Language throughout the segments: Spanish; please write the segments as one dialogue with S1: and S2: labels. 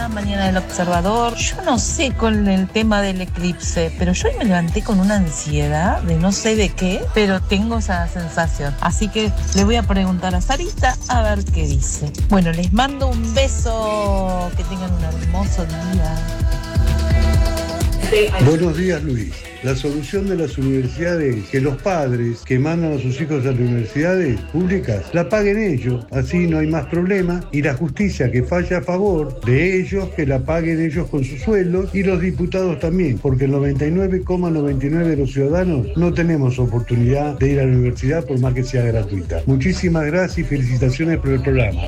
S1: Hola, mañana del Observador. Yo no sé con el tema del eclipse, pero yo hoy me levanté con una ansiedad de no sé de qué, pero tengo esa sensación. Así que le voy a preguntar a Sarita a ver qué dice. Bueno, les mando un beso. Que tengan un hermoso día.
S2: Buenos días, Luis. La solución de las universidades es que los padres que mandan a sus hijos a las universidades públicas la paguen ellos, así no hay más problema, y la justicia que falla a favor de ellos, que la paguen ellos con sus sueldos, y los diputados también, porque el 99,99% de los ciudadanos no tenemos oportunidad de ir a la universidad por más que sea gratuita. Muchísimas gracias y felicitaciones por el programa.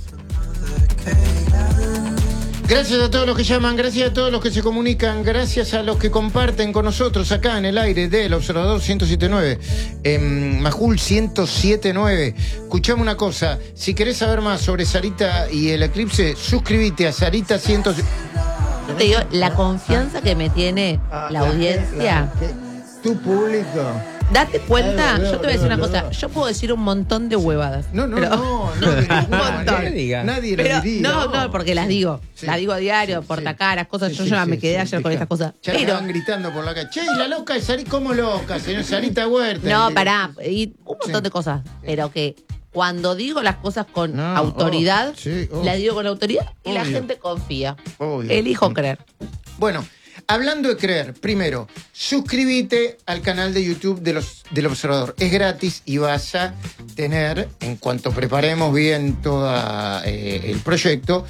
S3: Gracias a todos los que llaman, gracias a todos los que se comunican, gracias a los que comparten con nosotros acá en el aire del Observador 107.9, Majul 107.9. Escuchame una cosa, si querés saber más sobre Sarita y el eclipse, suscríbete a Sarita 107.
S4: Te digo, la confianza que me tiene la audiencia.
S3: Tu público.
S4: Date cuenta, yo te voy a decir una cosa, yo puedo decir un montón de huevadas.
S3: No,
S4: un montón.
S3: Nadie lo diría.
S4: No, porque las digo. Sí. Las digo a diario, portacaras, cosas. Yo ya me quedé ayer con estas cosas.
S3: Ya pero estaban gritando por la calle. Che, la loca es Sarita, ¿cómo loca, señor Sarita Huerta?
S4: No, pará, y un montón de cosas. Pero que cuando digo las cosas con autoridad, las digo con autoridad y la gente confía. Elijo creer.
S3: Bueno. Hablando de creer, primero, suscríbete al canal de YouTube del Observador. Es gratis y vas a tener, en cuanto preparemos bien todo el proyecto,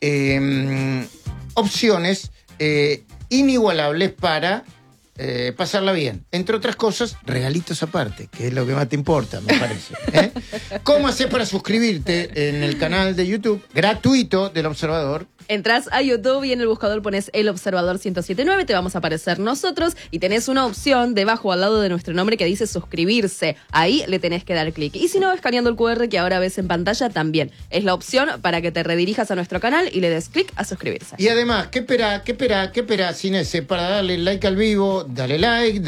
S3: opciones inigualables para pasarla bien. Entre otras cosas, regalitos aparte, que es lo que más te importa, me parece. ¿Cómo hacer para suscribirte en el canal de YouTube gratuito del Observador?
S5: Entrás a YouTube y en el buscador pones El Observador 107.9, te vamos a aparecer nosotros y tenés una opción debajo al lado de nuestro nombre que dice suscribirse. Ahí le tenés que dar clic. Y si no, escaneando el QR que ahora ves en pantalla también. Es la opción para que te redirijas a nuestro canal y le des clic a suscribirse.
S3: Y además, ¿qué esperás, Inés? Para darle like al vivo, dale like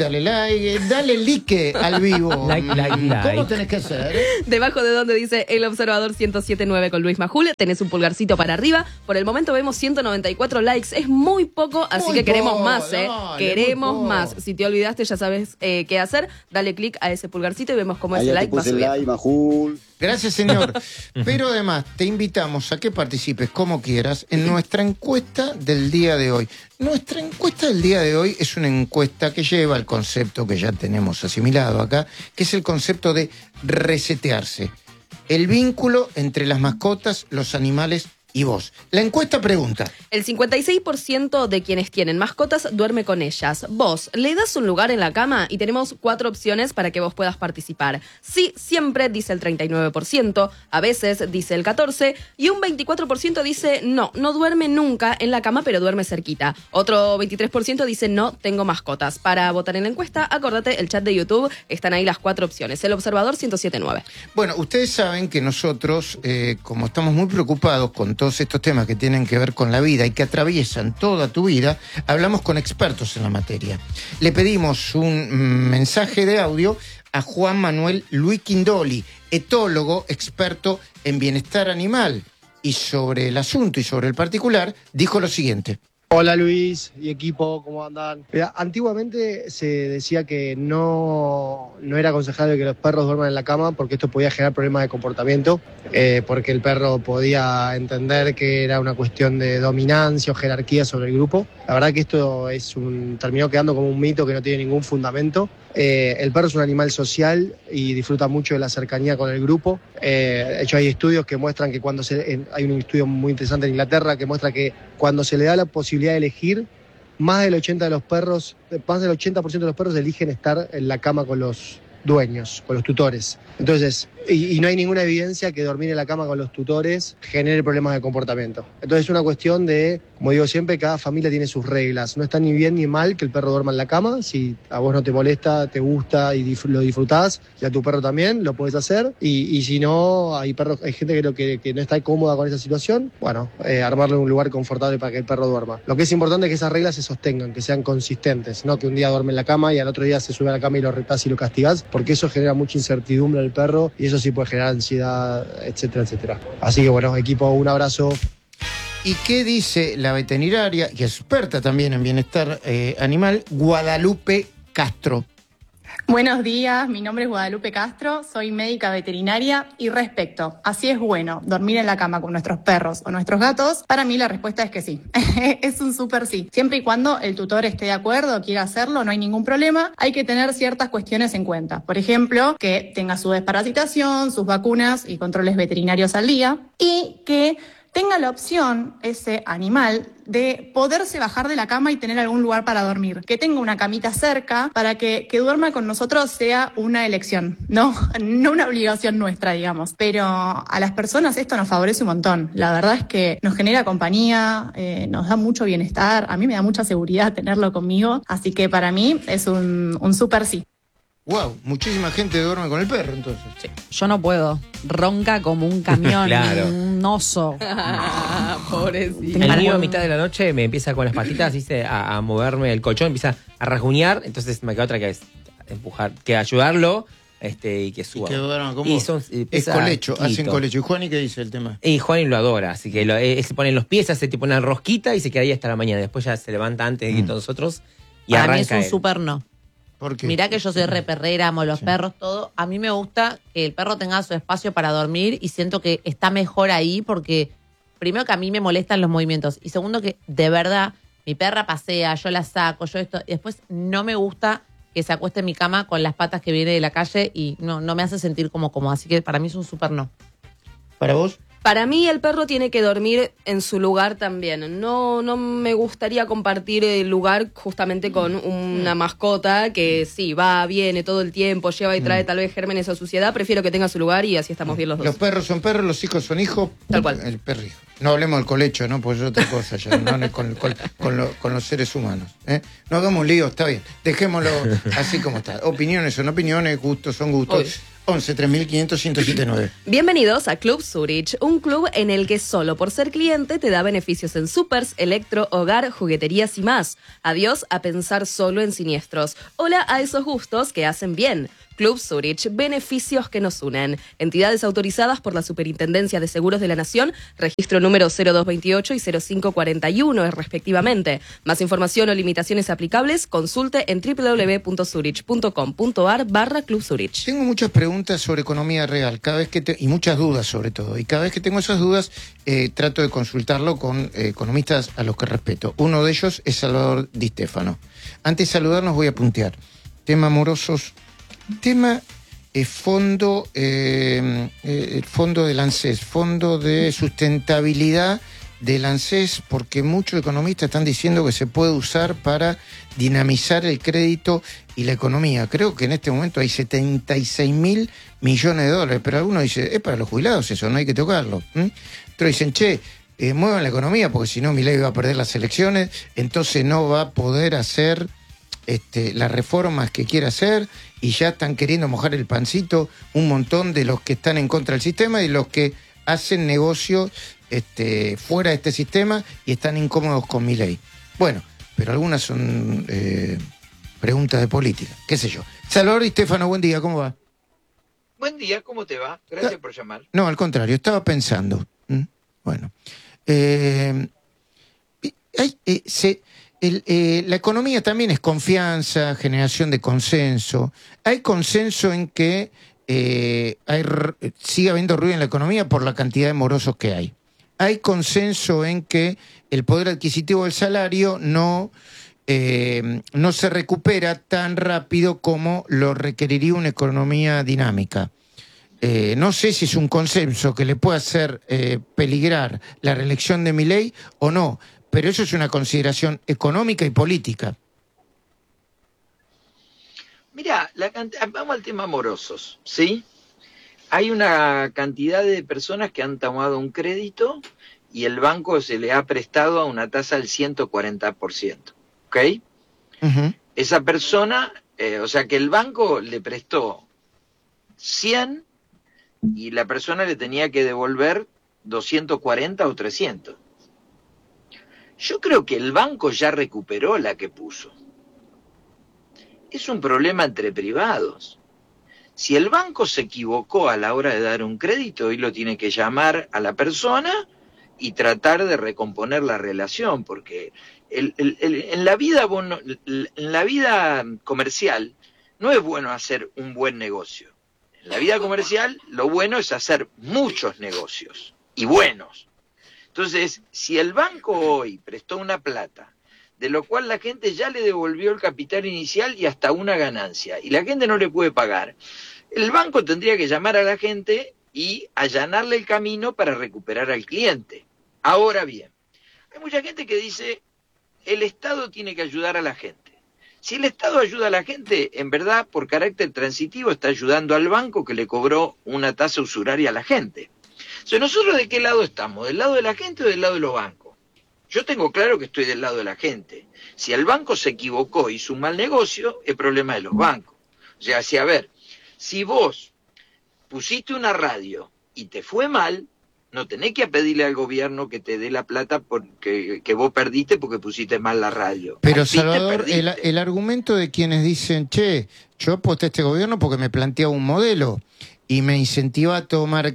S3: al vivo. ¿Cómo tenés que hacer?
S5: Debajo de donde dice El Observador 107.9 con Luis Majul, tenés un pulgarcito para arriba. Por el momento vemos 194 likes, es muy poco, así que queremos más, queremos más. Si te olvidaste, ya sabes qué hacer, dale clic a ese pulgarcito y vemos cómo ese like va subiendo.
S3: Gracias, señor. Pero además, te invitamos a que participes como quieras en nuestra encuesta del día de hoy. Nuestra encuesta del día de hoy es una encuesta que lleva el concepto que ya tenemos asimilado acá, que es el concepto de resetearse. El vínculo entre las mascotas, los animales y vos. La encuesta pregunta:
S5: el 56% de quienes tienen mascotas duerme con ellas. Vos, ¿le das un lugar en la cama? Y tenemos 4 opciones para que vos puedas participar. Sí, siempre, dice el 39%, a veces, dice el 14%, y un 24% dice no duerme nunca en la cama, pero duerme cerquita. Otro 23% dice no tengo mascotas. Para votar en la encuesta, acordate, el chat de YouTube, están ahí las 4 opciones. El Observador 107.9.
S3: Bueno, ustedes saben que nosotros, como estamos muy preocupados con todos estos temas que tienen que ver con la vida y que atraviesan toda tu vida, hablamos con expertos en la materia. Le pedimos un mensaje de audio a Juan Manuel Luis Quindoli, etólogo, experto en bienestar animal, y sobre el asunto y sobre el particular, dijo lo siguiente.
S6: Hola Luis y equipo, ¿cómo andan? Mira, antiguamente se decía que no era aconsejable que los perros duerman en la cama porque esto podía generar problemas de comportamiento, porque el perro podía entender que era una cuestión de dominancia o jerarquía sobre el grupo. La verdad que esto terminó quedando como un mito que no tiene ningún fundamento. El perro es un animal social y disfruta mucho de la cercanía con el grupo. De hecho, hay estudios que muestran que hay un estudio muy interesante en Inglaterra que muestra que cuando se le da la posibilidad de elegir, más del 80% de los perros eligen estar en la cama con los dueños, con los tutores. Entonces, y no hay ninguna evidencia que dormir en la cama con los tutores genere problemas de comportamiento. Entonces es una cuestión de, como digo siempre, cada familia tiene sus reglas. No está ni bien ni mal que el perro duerma en la cama. Si a vos no te molesta, te gusta y lo disfrutás, y a tu perro también, lo podés hacer. Y si no, hay gente que no está cómoda con esa situación, bueno, armarle un lugar confortable para que el perro duerma. Lo que es importante es que esas reglas se sostengan, que sean consistentes, no que un día duerme en la cama y al otro día se sube a la cama y lo retás y lo castigás, porque eso genera mucha incertidumbre al perro y eso sí puede generar ansiedad, etcétera, etcétera. Así que bueno, equipo, un abrazo.
S3: ¿Y qué dice la veterinaria, que es experta también en bienestar animal, Guadalupe Castro?
S7: Buenos días, mi nombre es Guadalupe Castro, soy médica veterinaria y respecto a si es bueno dormir en la cama con nuestros perros o nuestros gatos, para mí la respuesta es que sí. Es un súper sí. Siempre y cuando el tutor esté de acuerdo o quiera hacerlo, no hay ningún problema. Hay que tener ciertas cuestiones en cuenta. Por ejemplo, que tenga su desparasitación, sus vacunas y controles veterinarios al día y que tenga la opción, ese animal, de poderse bajar de la cama y tener algún lugar para dormir. Que tenga una camita cerca para que duerma con nosotros sea una elección, no una obligación nuestra, digamos. Pero a las personas esto nos favorece un montón. La verdad es que nos genera compañía, nos da mucho bienestar. A mí me da mucha seguridad tenerlo conmigo. Así que para mí es un súper sí.
S3: Wow, muchísima gente duerme con el perro, entonces.
S8: Sí. Yo no puedo. Ronca como un camión,
S9: Claro.
S8: un oso.
S5: Pobrecito.
S8: Tengo
S9: El mío a
S8: un-
S9: mitad de la noche me empieza con las patitas, ¿viste? A moverme el colchón, empieza a rasguñar, entonces me queda otra que es empujar, que ayudarlo y que suba.
S3: Y que duerman con
S9: Y
S3: vos.
S9: son,
S3: Es
S9: pesa
S3: colecho, hacen
S9: poquito.
S3: colecho. ¿Y Juan y qué dice el tema?
S9: Y Juan lo adora, así que él se pone en los pies, hace tipo una rosquita y se queda ahí hasta la mañana. Después ya se levanta antes de que todos nosotros y
S4: Para
S9: arranca
S4: mí es un
S9: él.
S4: súper no.
S3: ¿Por qué?
S4: Mirá que yo soy re perrera, amo los perros, todo. A mí me gusta que el perro tenga su espacio para dormir y siento que está mejor ahí porque, primero, que a mí me molestan los movimientos y segundo, que de verdad mi perra pasea, yo la saco, yo esto. Y después no me gusta que se acueste en mi cama con las patas que viene de la calle y no me hace sentir como cómoda. Así que para mí es un súper no.
S3: ¿Para vos?
S5: Para mí el perro tiene que dormir en su lugar también. No me gustaría compartir el lugar justamente con una mascota que sí, va, viene todo el tiempo, lleva y trae tal vez gérmenes o suciedad. Prefiero que tenga su lugar y así estamos bien los dos.
S3: Los perros son perros, los hijos son hijos.
S5: Tal cual.
S3: El perro hijo. No hablemos del colecho, ¿no? Pues es otra cosa ya, no con los seres humanos. No hagamos un lío, está bien. Dejémoslo así como está. Opiniones son opiniones, gustos son gustos.
S5: Obvio.
S3: 11 3500 1079.
S5: Bienvenidos a Club Zurich, un club en el que solo por ser cliente te da beneficios en supers, electro, hogar, jugueterías y más. Adiós a pensar solo en siniestros. Hola a esos gustos que hacen bien. Club Zurich, beneficios que nos unen. Entidades autorizadas por la Superintendencia de Seguros de la Nación, registro número 0228 y 0541 respectivamente. Más información o limitaciones aplicables, consulte en www.zurich.com.ar/Club Zurich.
S3: Tengo muchas preguntas sobre economía real, y muchas dudas sobre todo. Y cada vez que tengo esas dudas, trato de consultarlo con economistas a los que respeto. Uno de ellos es Salvador Di Stefano. Antes de saludarnos voy a puntear. Tema amorosos. Tema fondo del ANSES, fondo de sustentabilidad del ANSES, porque muchos economistas están diciendo que se puede usar para dinamizar el crédito y la economía. Creo que en este momento hay 76.000 millones de dólares, pero algunos dicen, es para los jubilados eso, no hay que tocarlo. Otros dicen, muevan la economía porque si no Milei va a perder las elecciones, entonces no va a poder hacer las reformas que quiere hacer, y ya están queriendo mojar el pancito un montón de los que están en contra del sistema y los que hacen negocios fuera de este sistema y están incómodos con Milei. Bueno, pero algunas son preguntas de política, qué sé yo. Salvador Di Stefano, buen día, ¿cómo va?
S10: Buen día, ¿cómo te va? Gracias por llamar.
S3: No, al contrario, estaba pensando. Bueno, la economía también es confianza, generación de consenso. Hay consenso en que sigue habiendo ruido en la economía por la cantidad de morosos que hay. Hay consenso en que el poder adquisitivo del salario no se recupera tan rápido como lo requeriría una economía dinámica. No sé si es un consenso que le puede hacer peligrar la reelección de Milei o no, pero eso es una consideración económica y política.
S10: Mira, vamos al tema morosos, ¿sí? Hay una cantidad de personas que han tomado un crédito y el banco se le ha prestado a una tasa del 140%, ¿ok?
S3: Uh-huh.
S10: Esa persona, o sea que el banco le prestó 100 y la persona le tenía que devolver 240 o 300. Yo creo que el banco ya recuperó la que puso. Es un problema entre privados. Si el banco se equivocó a la hora de dar un crédito, hoy lo tiene que llamar a la persona y tratar de recomponer la relación, porque en la vida en la vida comercial no es bueno hacer un buen negocio. En la vida comercial lo bueno es hacer muchos negocios y buenos. Entonces, si el banco hoy prestó una plata, de lo cual la gente ya le devolvió el capital inicial y hasta una ganancia, y la gente no le puede pagar, el banco tendría que llamar a la gente y allanarle el camino para recuperar al cliente. Ahora bien, hay mucha gente que dice, el Estado tiene que ayudar a la gente. Si el Estado ayuda a la gente, en verdad, por carácter transitivo, está ayudando al banco que le cobró una tasa usuraria a la gente. Entonces, ¿nosotros de qué lado estamos? ¿Del lado de la gente o del lado de los bancos? Yo tengo claro que estoy del lado de la gente. Si el banco se equivocó y hizo un mal negocio, es problema de los bancos. O sea, si vos pusiste una radio y te fue mal, no tenés que pedirle al gobierno que te dé la plata porque que vos perdiste porque pusiste mal la radio.
S3: Pero Salvador, el argumento de quienes dicen, che, yo aposté a este gobierno porque me planteaba un modelo y me incentivaba a tomar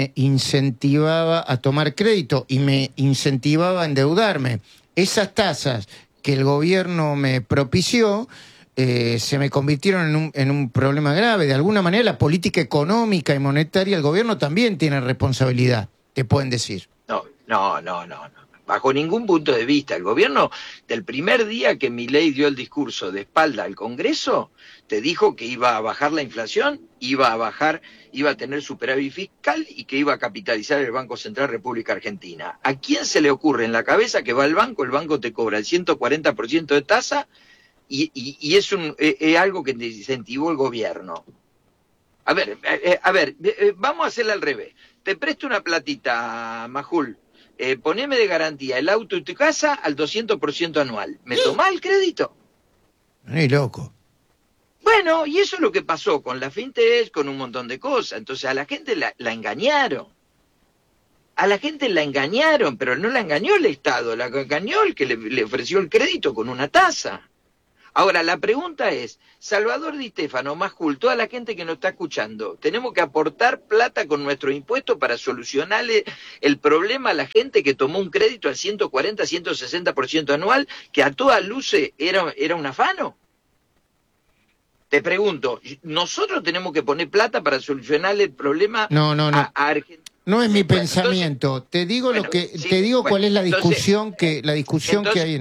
S3: crédito y me incentivaba a endeudarme. Esas tasas que el gobierno me propició se me convirtieron en un problema grave. De alguna manera la política económica y monetaria, el gobierno también tiene responsabilidad, te pueden decir.
S10: No. Bajo ningún punto de vista. El gobierno, del primer día que Milei dio el discurso de espalda al Congreso, te dijo que iba a bajar la inflación, iba a tener superávit fiscal y que iba a capitalizar el Banco Central República Argentina. ¿A quién se le ocurre en la cabeza que va al banco, el banco te cobra el 140% de tasa y es algo que incentivó el gobierno? A ver, vamos a hacerle al revés. Te presto una platita, Majul. Poneme de garantía el auto y tu casa al 200% anual. ¿Me tomás el crédito?
S3: Ni loco.
S10: Bueno, y eso es lo que pasó con la fintech, con un montón de cosas. Entonces a la gente la engañaron. A la gente la engañaron, pero no la engañó el Estado, la engañó el que le ofreció el crédito con una tasa. Ahora, la pregunta es, Salvador Di Stéfano, Majul, toda la gente que nos está escuchando, ¿tenemos que aportar plata con nuestros impuestos para solucionarle el problema a la gente que tomó un crédito al 140, 160% anual, que a todas luces era un afano? Te pregunto, ¿nosotros tenemos que poner plata para solucionarle el problema a Argentina?
S3: No es mi pensamiento. Entonces, te digo cuál es la discusión que hay.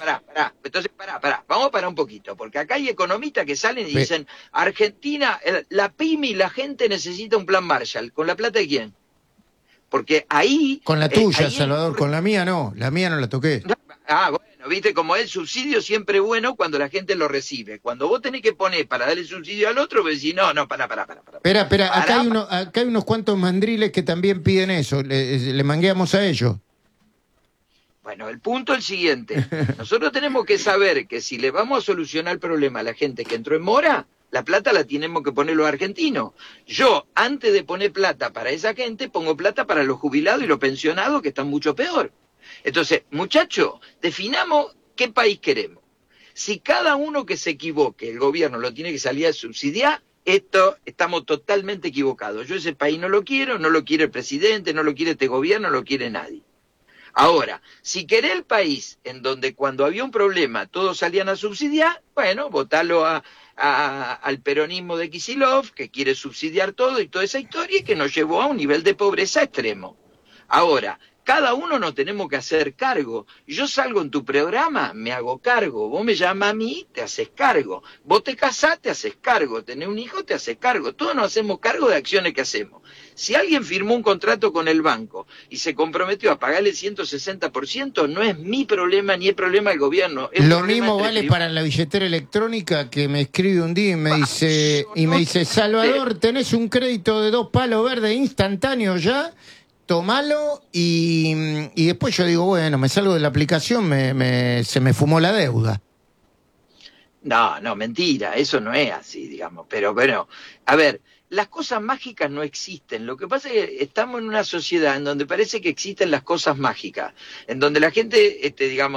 S10: Pará. Vamos a parar un poquito, porque acá hay economistas que salen y dicen, Argentina, la pyme y la gente necesita un plan Marshall. ¿Con la plata de quién? Porque ahí...
S3: Con la tuya, Salvador, con la mía no la toqué.
S10: Bueno, viste, como el subsidio siempre es bueno cuando la gente lo recibe. Cuando vos tenés que poner para darle subsidio al otro, vos decís, pará.
S3: Espera, acá hay unos cuantos mandriles que también piden eso, le mangueamos a ellos.
S10: Bueno, el punto es el siguiente. Nosotros tenemos que saber que si le vamos a solucionar el problema a la gente que entró en mora, la plata la tenemos que poner los argentinos. Yo, antes de poner plata para esa gente, pongo plata para los jubilados y los pensionados que están mucho peor. Entonces, muchachos, definamos qué país queremos. Si cada uno que se equivoque, el gobierno lo tiene que salir a subsidiar, estamos totalmente equivocados. Yo ese país no lo quiero, no lo quiere el presidente, no lo quiere este gobierno, no lo quiere nadie. Ahora, si querés el país en donde cuando había un problema todos salían a subsidiar, bueno, votalo al peronismo de Kicillof, que quiere subsidiar todo y toda esa historia y que nos llevó a un nivel de pobreza extremo. Ahora, cada uno nos tenemos que hacer cargo. Yo salgo en tu programa, me hago cargo. Vos me llamas a mí, te haces cargo. Vos te casás, te haces cargo. Tenés un hijo, te haces cargo. Todos nos hacemos cargo de acciones que hacemos. Si alguien firmó un contrato con el banco y se comprometió a pagarle el 160%, no es mi problema ni el problema del gobierno.
S3: Lo mismo vale para la billetera electrónica, que me escribe un día y me dice, Salvador, tenés un crédito de 2 palos verdes instantáneo ya, tomalo, y después yo digo, bueno, me salgo de la aplicación, se me fumó la deuda.
S10: No, mentira, eso no es así, digamos. Pero bueno, a ver, las cosas mágicas no existen. Lo que pasa es que estamos en una sociedad en donde parece que existen las cosas mágicas, en donde la gente,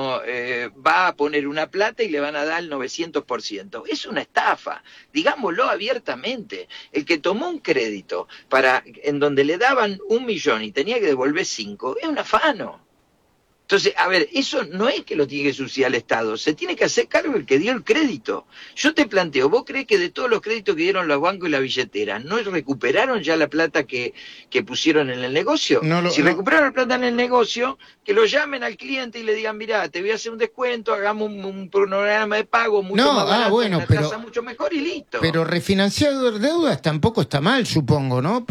S10: va a poner una plata y le van a dar el 900%. Es una estafa, digámoslo abiertamente. El que tomó un crédito en donde le daban 1 millón y tenía que devolver 5, es un afano. Entonces, a ver, eso no es que lo tiene que subsidiar el Estado, se tiene que hacer cargo el que dio el crédito. Yo te planteo, ¿vos crees que de todos los créditos que dieron los bancos y la billetera, no recuperaron ya la plata que pusieron en el negocio? Si recuperaron la plata en el negocio, que lo llamen al cliente y le digan, mirá, te voy a hacer un descuento, hagamos un programa de pago mucho más barato, una tasa mucho mejor y listo.
S3: Pero refinanciar deudas tampoco está mal, supongo, ¿no?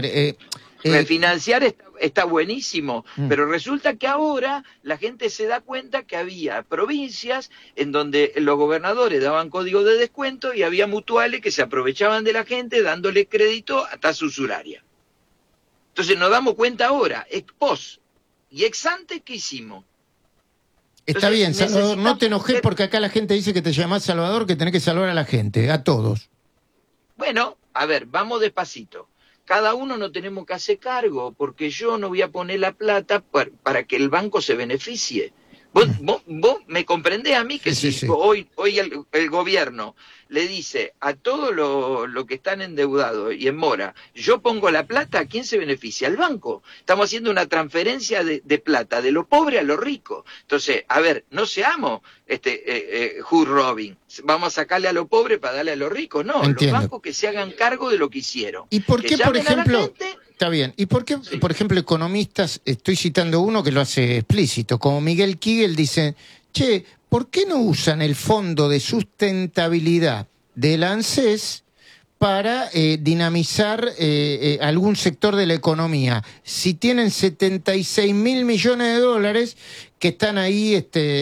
S10: Refinanciar está buenísimo, pero resulta que ahora la gente se da cuenta que había provincias en donde los gobernadores daban código de descuento y había mutuales que se aprovechaban de la gente dándole crédito a tasa usuraria. Entonces nos damos cuenta ahora, ex post y ex ante, ¿qué hicimos?
S3: Está bien, Salvador, no te enojes porque acá la gente dice que te llamás Salvador, que tenés que salvar a la gente, a todos.
S10: Bueno, a ver, vamos despacito. Cada uno no tenemos que hacer cargo, porque yo no voy a poner la plata para que el banco se beneficie. Vos me comprendés a mí que sí. Hoy el gobierno le dice a todos los que están endeudados y en mora, yo pongo la plata, ¿a quién se beneficia? Al banco. Estamos haciendo una transferencia de plata de lo pobre a lo rico. Entonces, a ver, no seamos Hood Robin, vamos a sacarle a lo pobre para darle a lo rico. No,
S3: Entiendo.
S10: Los bancos que se hagan cargo de lo que hicieron.
S3: ¿Y por qué, por ejemplo...
S10: Está
S3: bien. ¿Y por qué, por ejemplo, economistas, estoy citando uno que lo hace explícito, como Miguel Kigel, dicen, che, ¿por qué no usan el Fondo de Sustentabilidad del ANSES para dinamizar algún sector de la economía? Si tienen 76.000 millones de dólares que están ahí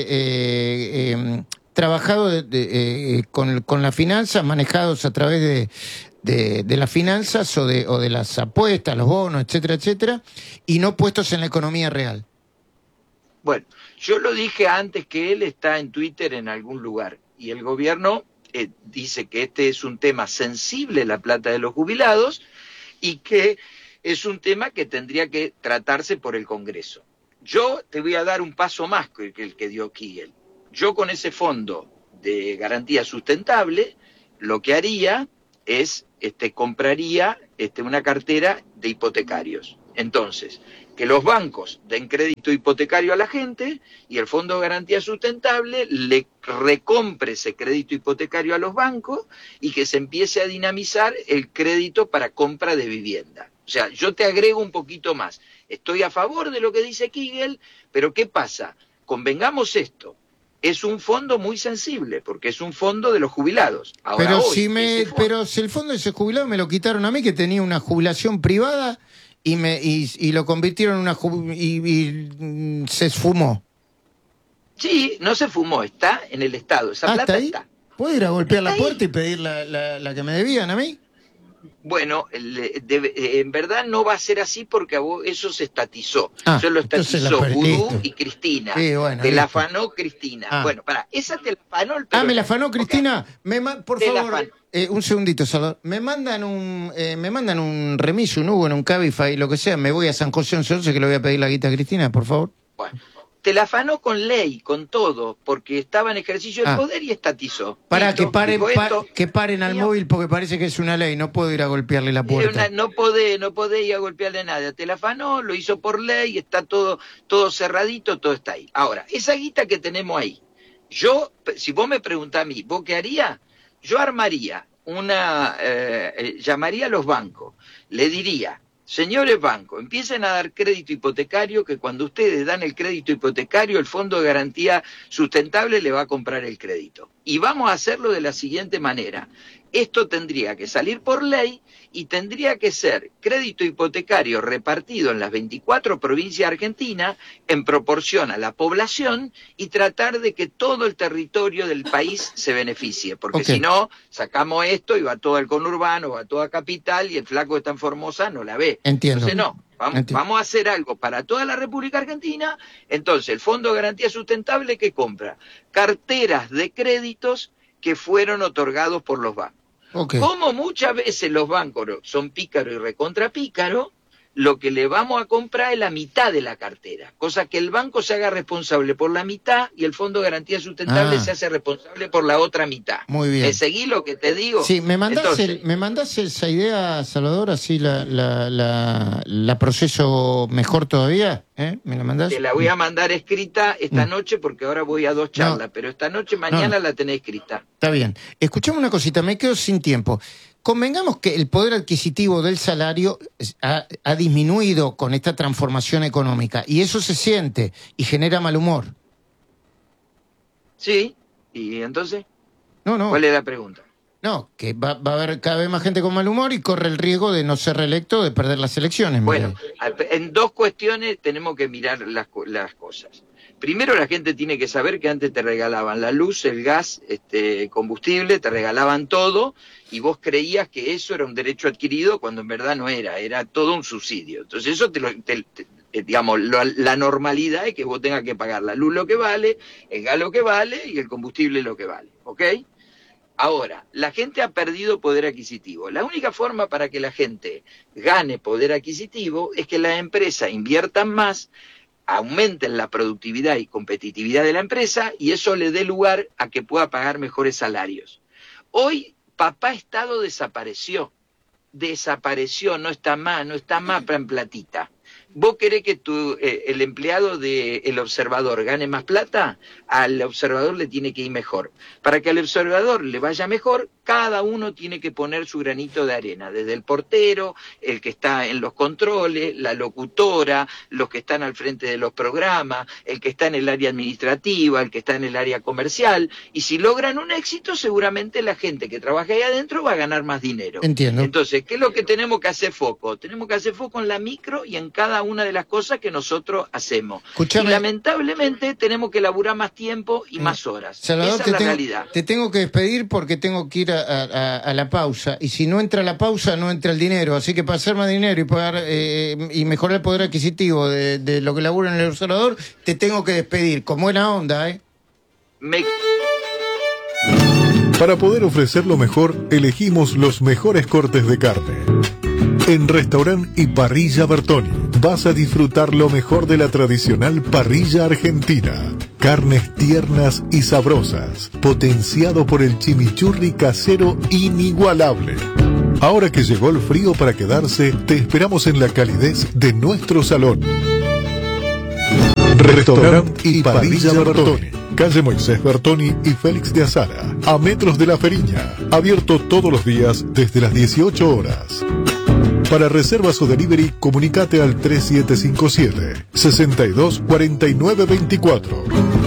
S3: trabajados con las finanzas, manejados a través de las finanzas o de las apuestas, los bonos, etcétera, etcétera, y no puestos en la economía real.
S10: Bueno, yo lo dije antes que él está en Twitter en algún lugar y el gobierno dice que este es un tema sensible, la plata de los jubilados, y que es un tema que tendría que tratarse por el Congreso. Yo te voy a dar un paso más que el que dio Kigel. Yo con ese fondo de garantía sustentable, lo que haría es compraría una cartera de hipotecarios. Entonces, que los bancos den crédito hipotecario a la gente y el Fondo de Garantía Sustentable le recompre ese crédito hipotecario a los bancos y que se empiece a dinamizar el crédito para compra de vivienda. O sea, yo te agrego un poquito más. Estoy a favor de lo que dice Kigel, pero ¿qué pasa? Convengamos esto. Es un fondo muy sensible, porque es un fondo de los jubilados. Ahora,
S3: pero si el fondo de ese jubilado me lo quitaron a mí, que tenía una jubilación privada, y lo convirtieron en y se esfumó.
S10: Sí, no se fumó, está en el Estado. Esa plata está.
S3: ¿Puedo ir a golpear la puerta y pedir la que me debían a mí?
S10: Bueno, en verdad no va a ser así porque a vos eso se estatizó. Eso lo estatizó Vudú y Cristina.
S3: Sí, bueno,
S10: te la afanó Cristina. Bueno, esa te la afanó el peronismo.
S3: ¿Me la afanó Cristina? Por favor, un segundito, Salvador. Me mandan un remis, un Hugo, un Cabify, lo que sea. Me voy a San José 11 que le voy a pedir la guita a Cristina, por favor.
S10: Bueno. Te la afanó con ley, con todo, porque estaba en ejercicio del poder y estatizó.
S3: Para que paren al móvil porque parece que es una ley, no puedo ir a golpearle la puerta.
S10: No podés ir a golpearle nada. Te la afanó, lo hizo por ley, está todo cerradito, todo está ahí. Ahora, esa guita que tenemos ahí, si vos me preguntás a mí, ¿vos qué harías? Yo armaría llamaría a los bancos, le diría, señores bancos, empiecen a dar crédito hipotecario, que cuando ustedes dan el crédito hipotecario, el Fondo de Garantía Sustentable le va a comprar el crédito. Y vamos a hacerlo de la siguiente manera. Esto tendría que salir por ley y tendría que ser crédito hipotecario repartido en las 24 provincias argentinas en proporción a la población y tratar de que todo el territorio del país se beneficie, porque si no, sacamos esto y va todo al conurbano, va toda capital y el flaco de tan Formosa no la ve.
S3: Entiendo.
S10: Entonces no, vamos a hacer algo para toda la República Argentina. Entonces el Fondo de Garantía Sustentable, ¿qué compra? Carteras de créditos que fueron otorgados por los bancos.
S3: Okay.
S10: Como muchas veces los bancos son pícaros y recontra pícaros, lo que le vamos a comprar es la mitad de la cartera, cosa que el banco se haga responsable por la mitad y el Fondo de Garantía Sustentable se hace responsable por la otra mitad.
S3: Muy bien.
S10: ¿Me seguí lo que te digo?
S3: Sí, ¿me mandás esa idea, Salvador? Así la proceso mejor todavía. ¿Me la mandás?
S10: Te la voy a mandar escrita esta noche porque ahora voy a 2 charlas, pero esta noche, mañana la tenés escrita.
S3: Está bien. Escuchame una cosita, me quedo sin tiempo. Convengamos que el poder adquisitivo del salario ha disminuido con esta transformación económica y eso se siente y genera mal humor.
S10: Sí, ¿y entonces?
S3: No.
S10: ¿Cuál es la pregunta?
S3: No, que va a haber cada vez más gente con mal humor y corre el riesgo de no ser reelecto, de perder las elecciones.
S10: Bueno, en 2 cuestiones tenemos que mirar las cosas. Primero, la gente tiene que saber que antes te regalaban la luz, el gas, combustible, te regalaban todo y vos creías que eso era un derecho adquirido cuando en verdad no era todo un subsidio. Entonces eso digamos, la normalidad es que vos tengas que pagar la luz lo que vale, el gas lo que vale y el combustible lo que vale, ¿ok? Ahora, la gente ha perdido poder adquisitivo. La única forma para que la gente gane poder adquisitivo es que las empresas inviertan más, aumenten la productividad y competitividad de la empresa y eso le dé lugar a que pueda pagar mejores salarios. Hoy, papá Estado desapareció, no está más en platita. ¿Vos querés que el empleado del Observador gane más plata? Al Observador le tiene que ir mejor. Para que al Observador le vaya mejor, cada uno tiene que poner su granito de arena, desde el portero, el que está en los controles, la locutora, los que están al frente de los programas, el que está en el área administrativa, el que está en el área comercial, y si logran un éxito, seguramente la gente que trabaja ahí adentro va a ganar más dinero.
S3: Entiendo.
S10: Entonces, ¿qué es lo que tenemos que hacer foco? Tenemos que hacer foco en la micro y en cada una de las cosas que nosotros hacemos.
S3: Escuchame.
S10: Y lamentablemente tenemos que laburar más tiempo y más horas.
S3: Salvador,
S10: esa es la realidad.
S3: Te tengo que despedir porque tengo que ir a la pausa. Y si no entra la pausa, no entra el dinero. Así que para hacer más dinero y pagar y mejorar el poder adquisitivo de lo que labura en el Observador, te tengo que despedir. Con buena onda, ¿eh?
S11: Para poder ofrecer lo mejor, elegimos los mejores cortes de carne. En Restaurant y Parrilla Bertoni vas a disfrutar lo mejor de la tradicional parrilla argentina. Carnes tiernas y sabrosas, potenciado por el chimichurri casero inigualable. Ahora que llegó el frío para quedarse, te esperamos en la calidez de nuestro salón. Restaurant y Parrilla Bertoni, calle Moisés Bertoni y Félix de Azara, a metros de La Feriña, abierto todos los días desde las 18 horas. Para reservas o delivery, comunicate al 3757-624924.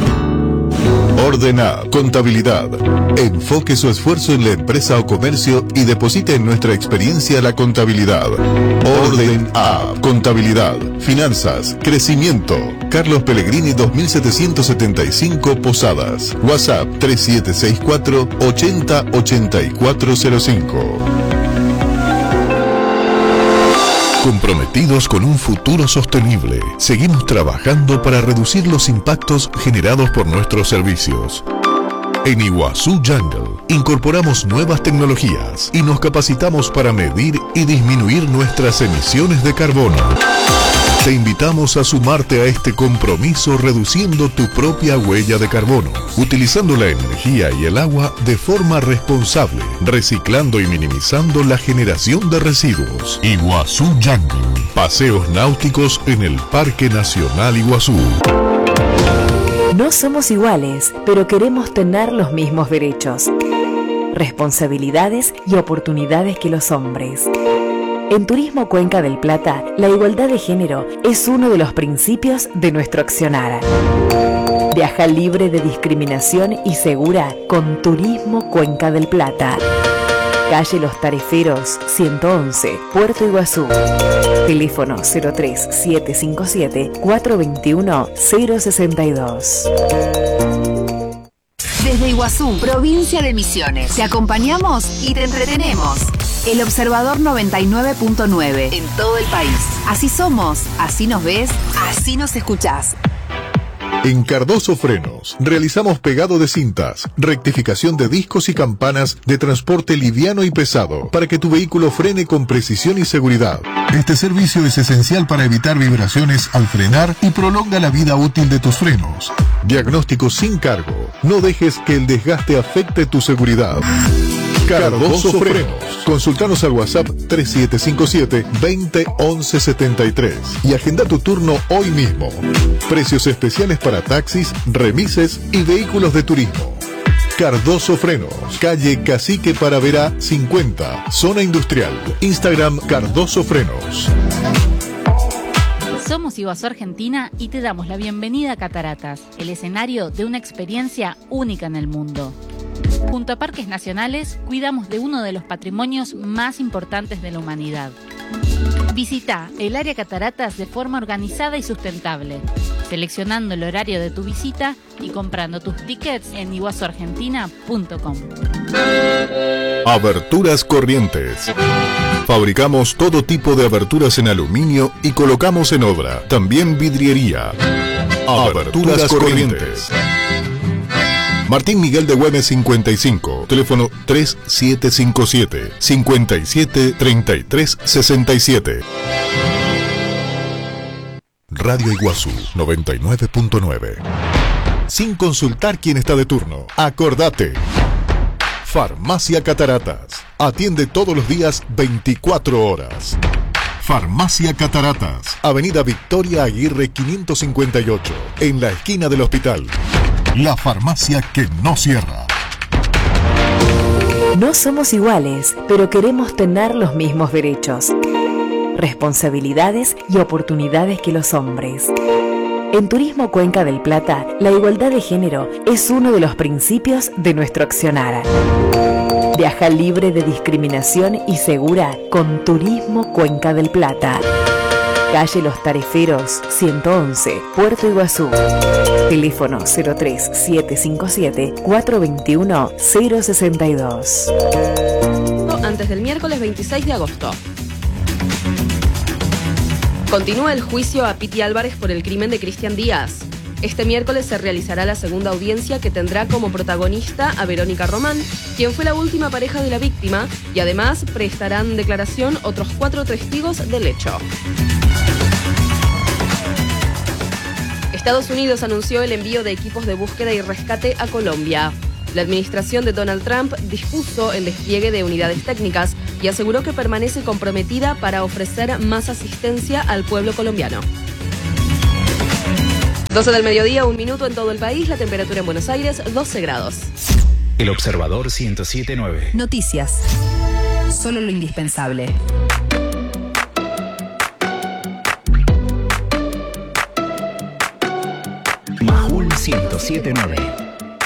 S11: Ordena Contabilidad. Enfoque su esfuerzo en la empresa o comercio y deposite en nuestra experiencia la contabilidad. Orden A. Contabilidad, finanzas, crecimiento. Carlos Pellegrini 2775 Posadas. WhatsApp 3764 808405. Comprometidos con un futuro sostenible, seguimos trabajando para reducir los impactos generados por nuestros servicios. En Iguazú Jungle incorporamos nuevas tecnologías y nos capacitamos para medir y disminuir nuestras emisiones de carbono. Te invitamos a sumarte a este compromiso reduciendo tu propia huella de carbono, utilizando la energía y el agua de forma responsable, reciclando y minimizando la generación de residuos. Iguazú Jungle, paseos náuticos en el Parque Nacional Iguazú.
S12: No somos iguales, pero queremos tener los mismos derechos, responsabilidades y oportunidades que los hombres. En Turismo Cuenca del Plata, la igualdad de género es uno de los principios de nuestro accionar. Viaja libre de discriminación y segura con Turismo Cuenca del Plata. Calle Los Tareferos, 111, Puerto Iguazú. Teléfono 03757-421-062.
S13: Desde Iguazú, provincia de Misiones, te acompañamos y te entretenemos. El Observador 99.9 en todo el país. Así somos, así nos ves, así nos escuchás.
S11: En Cardoso Frenos realizamos pegado de cintas, rectificación de discos y campanas de transporte liviano y pesado para que tu vehículo frene con precisión y seguridad. Este servicio es esencial para evitar vibraciones al frenar y prolonga la vida útil de tus frenos. Diagnóstico sin cargo. No dejes que el desgaste afecte tu seguridad. Cardoso Frenos. Consultanos al WhatsApp 3757 20 11 73 y agenda tu turno hoy mismo. Precios especiales para taxis, remises y vehículos de turismo. Cardoso Frenos, calle Cacique Paraverá 50, zona industrial. Instagram Cardoso Frenos.
S14: Somos Iguazú Argentina y te damos la bienvenida a Cataratas, el escenario de una experiencia única en el mundo. Junto a Parques Nacionales, cuidamos de uno de los patrimonios más importantes de la humanidad. Visita el área Cataratas de forma organizada y sustentable, seleccionando el horario de tu visita y comprando tus tickets en iguazuargentina.com.
S11: Aberturas Corrientes. Fabricamos todo tipo de aberturas en aluminio y colocamos en obra. También vidriería. Aberturas Corrientes. Martín Miguel de Güemes 55, teléfono 3757 57 33 67. Radio Iguazú 99.9. Sin consultar quién está de turno, acordate. Farmacia Cataratas. Atiende todos los días 24 horas. Farmacia Cataratas. Avenida Victoria Aguirre 558, en la esquina del hospital. La farmacia que no cierra.
S12: No somos iguales, pero queremos tener los mismos derechos, responsabilidades y oportunidades que los hombres. En Turismo Cuenca del Plata, la igualdad de género es uno de los principios de nuestro accionar. Viaja libre de discriminación y segura con Turismo Cuenca del Plata. Calle Los Tareferos, 111, Puerto Iguazú. Teléfono 03757 421 062.
S5: Antes del miércoles 26 de agosto. Continúa el juicio a Piti Álvarez por el crimen de Cristian Díaz. Este miércoles se realizará la segunda audiencia que tendrá como protagonista a Verónica Román, quien fue la última pareja de la víctima, y además prestarán declaración otros 4 testigos del hecho. Estados Unidos anunció el envío de equipos de búsqueda y rescate a Colombia. La administración de Donald Trump dispuso el despliegue de unidades técnicas y aseguró que permanece comprometida para ofrecer más asistencia al pueblo colombiano. 12 del mediodía, 1 minuto en todo el país, la temperatura en Buenos Aires, 12 grados.
S15: El Observador 107.9.
S13: Noticias. Solo lo indispensable.
S15: Majul 107.9.